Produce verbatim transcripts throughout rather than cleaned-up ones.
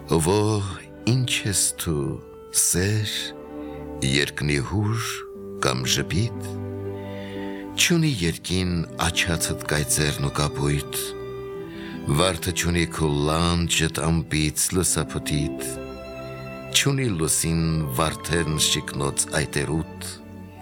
Ո ինչ ես դու, սեր, երկնի հուր կամ ժպիտ, չունի երկին աչացդ կայծերն ու կապույտ, վարդը չունի քո լանջդ ամպից լսափտիտ, չունի լուսին վարդերն շիկնոց այտերուտ,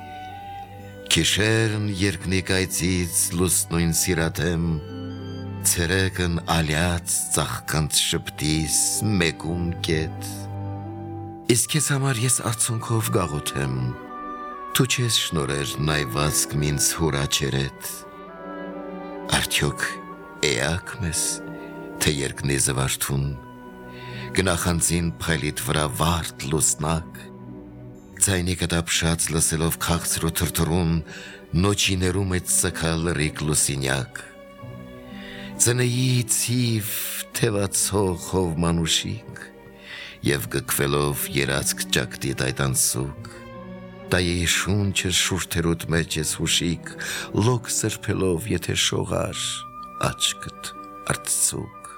քիշերն երկնի կայծից լուսնույն սիրատեմ, ցերեկն ալյաց ծաղկանց շպտիս մեկուն կետ, իսկ ես համար ես արցունքով գաղութեմ, դու չես շնորեր նայվածք մինց հուրաչերետ, արդյոք էակ մեզ, թե երկնի զվարթուն, գնախանձին փայլիտ վրա վարդ լուսնակ, ձայնի կտապշած լսելով քաղցր ու թրթռուն, նոչիներում էտ սքա լրիկ լուսինյակ, ծնեի ցիվ թևացող հով մանուշիկ, և գկվելով երացք ճակտիտ այդ անսուկ, տայի շունչը շուրթերուտ մեջ ես հուշիկ, լոք սրբելով եթե շողար, աչկտ արծուկ,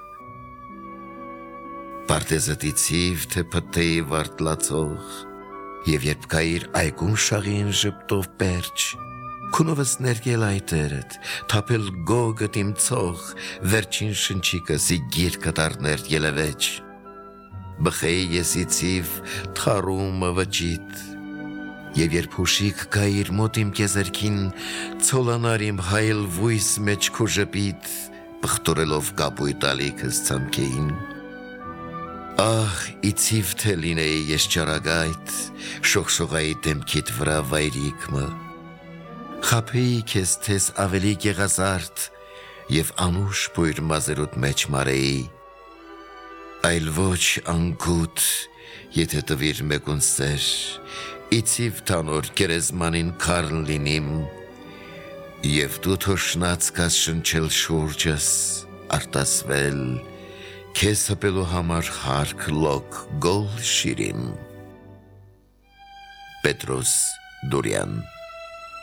պարտեզտի ցիվ թե պտեի վարդլացող, և երբ կայիր այգուն շաղին ժպտով պերջ, քունովս ներգել այտերդ, թապել գոգդ իմ ծող, վերջին շնչիկս ի գիր կտարներ ելևեջ, բխեի եսի ցիվ թարումը վճիտ, և երբ հուշիկ կայիր մոտ իմ կեզերքին, ցոլանար իմ հայլ վույս մեջ քո ժպիտ, բխտորելով կապույտ ալիքս ցամքեին, ահ իցիվ թե լինեի ես ճարագայթ, շողշողայի դեմքիդ վրա վայրիկմը, խապեի քեզ թես ավելի գեղազարդ և անուշ բույր մազերուտ մեջ մարեի, այլ ոչ անգութ, եթե տվիր մեկուն սեր, իցիվ տանոր գերեզմանին քարն լինիմ, և դու թոշնած կաս շնչել շուրջս, արտասվել, քեզ հպելու համար հարկ լոք գոլ շիրիմ։ Պետրոս Դուրյան